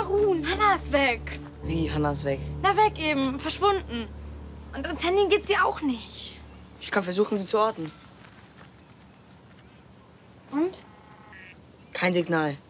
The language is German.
Harun, Hannah ist weg. Wie, Hannah ist weg? Na, weg eben, verschwunden. Und ans Handy geht sie auch nicht. Ich kann versuchen, sie zu orten. Und? Kein Signal.